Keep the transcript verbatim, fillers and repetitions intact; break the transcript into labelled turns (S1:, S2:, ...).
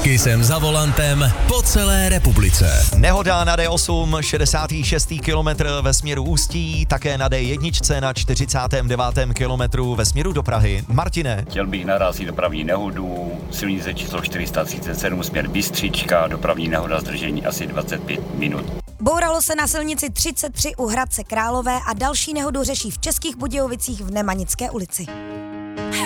S1: Kisem za volantem po celé republice.
S2: Nehoda na D osm, šedesátý šestý kilometr ve směru Ústí, také na D jedna na čtyřicátém devátém kilometru ve směru do Prahy. Martine.
S3: Chtěl bych narazit dopravní nehodu, silnice číslo čtyři sta třicet sedm, směr Bystřička, dopravní nehoda, zdržení asi dvacet pět minut.
S4: Bouralo se na silnici třicet tři u Hradce Králové a další nehodu řeší v Českých Budějovicích v Nemanické ulici.